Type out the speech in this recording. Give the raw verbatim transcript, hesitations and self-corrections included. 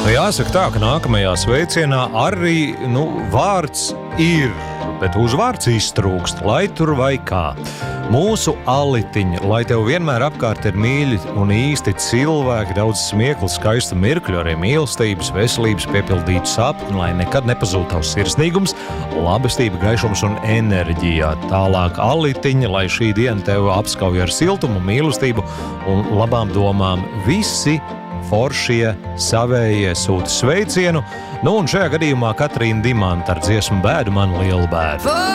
Nu, jāsaka tā, ka nākamajā sveicienā arī, nu, vārds ir, bet uzvārds iztrūkst, lai tur vai kā. Mūsu Alitiņa, lai tev vienmēr apkārt ir mīļi un īsti cilvēki, daudz smieklu, skaistu mirkļu, arī mīlestības, veselības, piepildītu sapni, lai nekad nepazūd tavs sirsnīgums, labestība, gaišums un enerģijā. Tālāk Alitiņa, lai šī diena tev apskauj ar siltumu, mīlestību un labām domām. Visi foršie savējie sūta sveicienu. Nu, un šajā gadījumā Katrīna Dimanta ar dziesmu Bēdu man lielu bēdu.